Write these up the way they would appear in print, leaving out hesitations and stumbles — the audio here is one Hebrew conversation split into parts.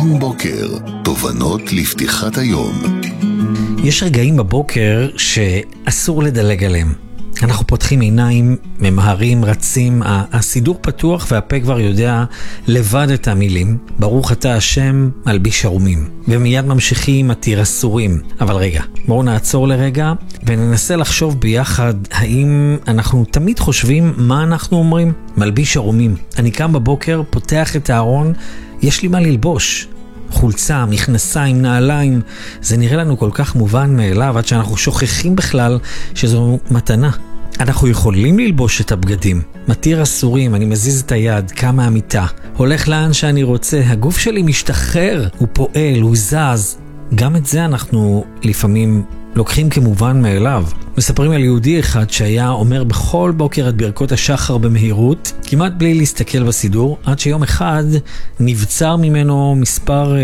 נועם בוקר, תובנות לפתיחת היום. יש רגעים בבוקר שאסור לדלג עליהם. אנחנו פותחים עיניים, ממהרים, רצים, הסידור פתוח והפה כבר יודע לבד את המילים. ברוך אתה השם מלביש ערומים. ומיד ממשיכים עתיר אסורים. אבל רגע, בואו נעצור לרגע וננסה לחשוב ביחד האם אנחנו תמיד חושבים מה אנחנו אומרים. מלביש ערומים. אני קם בבוקר, פותח את הארון, יש לי מה ללבוש. חולצה, מכנסיים, נעליים, זה נראה לנו כל כך מובן מאליו עד שאנחנו שוכחים בכלל שזו מתנה. אנחנו יכולים ללבוש את הבגדים. מתיר אסורים, אני מזיז את היד, קם מהמיטה, הולך לאן שאני רוצה, הגוף שלי משתחרר, הוא פועל, הוא זז. גם את זה אנחנו לפעמים לוקחים כמובן מאליו. מספרים על יהודי אחד שהיה אומר בכל בוקר את ברכות השחר במהירות, כמעט בלי להסתכל בסידור, עד שיום אחד נבצר ממנו מספר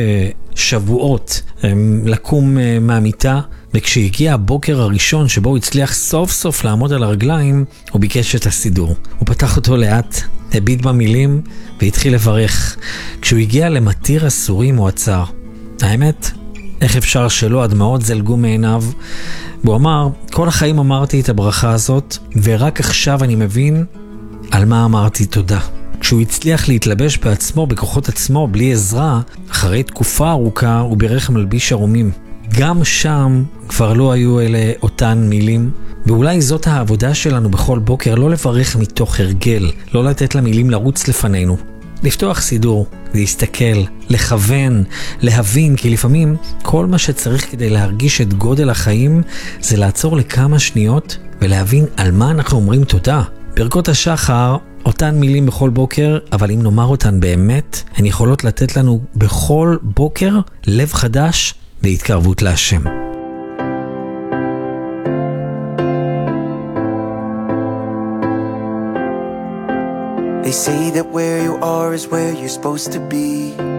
שבועות לקום מהמיטה, וכשהגיע הבוקר הראשון שבו הוא הצליח סוף סוף לעמוד על הרגליים, הוא ביקש את הסידור. הוא פתח אותו לאט, הביט במילים והתחיל לברך. כשהוא הגיע למתיר אסורים הוא עצר. האמת, איך אפשר שלא? הדמעות זלגו מעיניו. והוא אמר, כל החיים אמרתי את הברכה הזאת, ורק עכשיו אני מבין על מה אמרתי תודה. כשהוא הצליח להתלבש בעצמו, בכוחות עצמו, בלי עזרה, אחרי תקופה ארוכה הוא בירך מלביש ערומים. גם שם כבר לא היו אלה אותן מילים, ואולי זאת העבודה שלנו בכל בוקר, לא לברך מתוך הרגל, לא לתת למילים לרוץ לפנינו. לפתוח סידור, להסתכל, לכוון, להבין, כי לפעמים כל מה שצריך כדי להרגיש את גודל החיים זה לעצור לכמה שניות ולהבין על מה אנחנו אומרים תודה. ברכות השחר, אותן מילים בכל בוקר, אבל אם נאמר אותן באמת, הן יכולות לתת לנו בכל בוקר לב חדש והתקרבות להשם. They say that where you are is where you're supposed to be.